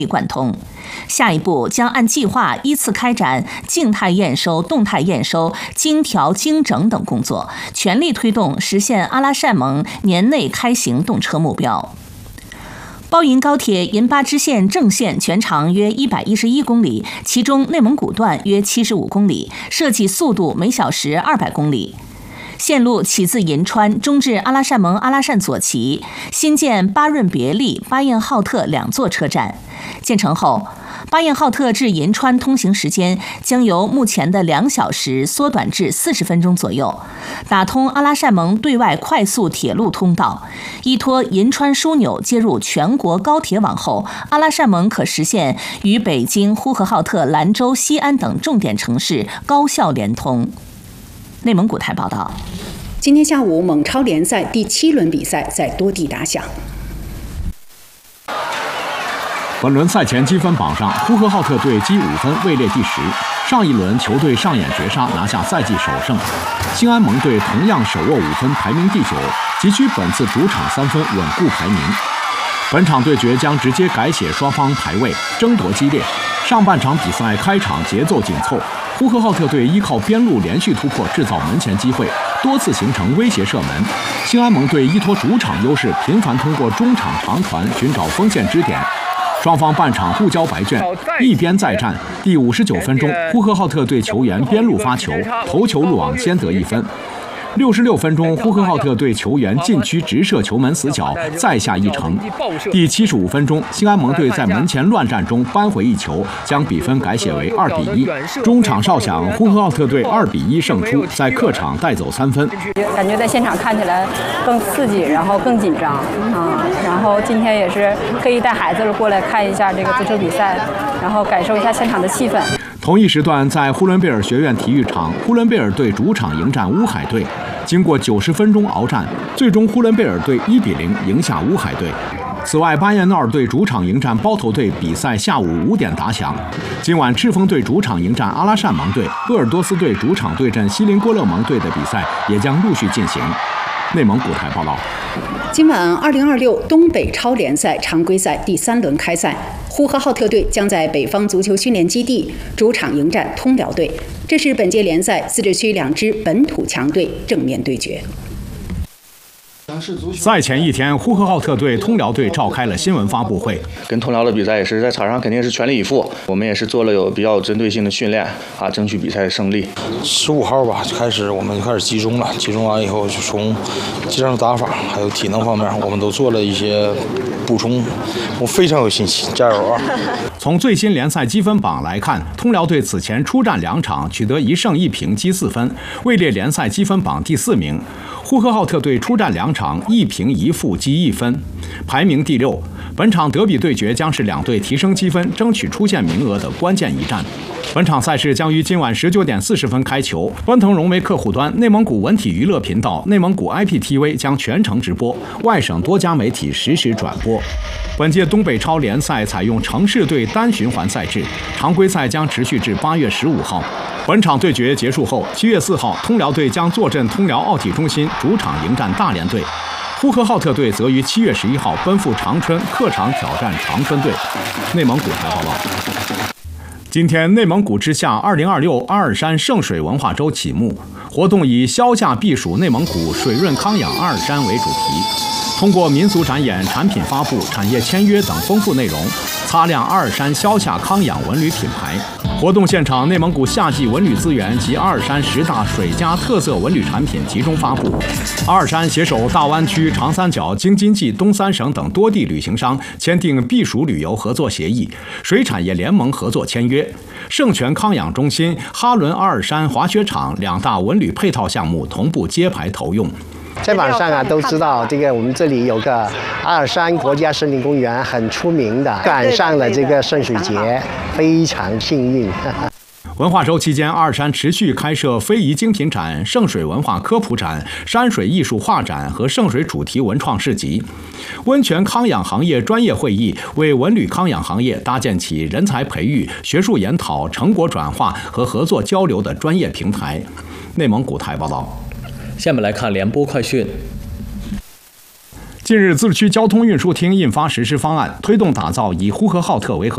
贯通。下一步将按计划依次开展静态验收、动态验收、精调精整等工作，全力推动实现阿拉善盟年内开行动车目标。包银高铁银巴支线正线全长约111公里，其中内蒙古段约75公里，设计速度每小时200公里。线路起自银川，中至阿拉善盟阿拉善左旗，新建巴润别利、巴彦浩特2座车站。建成后，巴彦浩特至银川通行时间将由目前的2小时缩短至40分钟左右，打通阿拉善盟对外快速铁路通道。依托银川枢纽接入全国高铁网后，阿拉善盟可实现与北京、呼和浩特、兰州、西安等重点城市高效联通。内蒙古台报道。 今天下午，蒙超联赛第7轮比赛在多地打响。 本轮赛前积分榜上，呼和浩特队积5分，位列第10。上一轮球队上演绝杀，拿下赛季首胜。兴安盟队同样手握5分，排名第9，急需本次主场3分稳固排名。本场对决将直接改写双方排位，争夺激烈。上半场比赛开场节奏紧凑，呼和浩特队依靠边路连续突破制造门前机会，多次形成威胁射门。兴安盟队依托主场优势，频繁通过中场长传寻找锋线支点。双方半场互交白卷，一边再战。第59分钟，呼和浩特队球员边路发球，头球入网，先得1分。66分钟，呼和浩特队球员禁区直射球门死角，再下一城。第75分钟，兴安盟队在门前乱战中扳回一球，将比分改写为2-1。中场哨响，呼和浩特队2-1胜出，在客场带走3分。 感觉在现场看起来更刺激，然后更紧张啊。然后今天也是特意带孩子过来看一下这个足球比赛，然后感受一下现场的气氛。 同一时段，在呼伦贝尔学院体育场，呼伦贝尔队主场迎战乌海队。经过90分钟鏖战，最终呼伦贝尔队1-0赢下乌海队。此外，巴彦淖尔队主场迎战包头队，比赛下午5点打响。今晚赤峰队主场迎战阿拉善盟队，鄂尔多斯队主场对阵锡林郭勒盟队的比赛也将陆续进行。内蒙古台报道。 今晚2026东北超联赛常规赛第3轮开赛，呼和浩特队将在北方足球训练基地主场迎战通辽队，这是本届联赛自治区2支本土强队正面对决。 赛前一天，呼和浩特队、通辽队召开了新闻发布会。 跟通辽的比赛也是在场上肯定是全力以赴，我们也是做了比较针对性的训练啊，争取比赛胜利。 15号吧，我们就开始集中了，集中完以后就从技战术打法还有体能方面，我们都做了一些补充，我非常有信心，加油啊！ 从最新联赛积分榜来看，通辽队此前出战2场，取得1胜1平，积4分，位列联赛积分榜第4名。呼和浩特队出战2场，1平1负，积1分，排名第6。本场德比对决将是2队提升积分、争取出线名额的关键一战。本场赛事将于今晚19点40分开球，端腾融媒客户端、内蒙古文体娱乐频道、内蒙古 IPTV 将全程直播，外省多家媒体实时转播。本届东北超联赛采用城市队单循环赛制，常规赛将持续至8月15号。本场对决结束后，7月4号，通辽队将坐镇通辽奥体中心主场迎战大连队，呼和浩特队则于7月11号奔赴长春客场挑战长春队。内蒙古台报道。今天，内蒙古之夏2026阿尔山圣水文化周启幕，活动以消夏避暑内蒙古水润康养阿尔山为主题，通过民俗展演、产品发布、产业签约等丰富内容，擦亮阿尔山消夏康养文旅品牌。活动现场，内蒙古夏季文旅资源及阿尔山10大水家特色文旅产品集中发布。阿尔山携手大湾区、长三角、京津冀东3省等多地旅行商签订避暑旅游合作协议，水产业联盟合作签约。圣泉康养中心、哈伦阿尔山滑雪场2大文旅配套项目同步揭牌投用。 在网上都知道这个我们这里有个阿尔山国家森林公园很出名的，赶上了这个圣水节，非常幸运。 文化周期间，阿尔山持续开设非遗精品展、圣水文化科普展、山水艺术画展和圣水主题文创市集。温泉康养行业专业会议为文旅康养行业搭建起人才培育、学术研讨、成果转化和合作交流的专业平台。内蒙古台报道。 下面来看联播快讯。 近日，自治区交通运输厅印发实施方案，推动打造以呼和浩特为核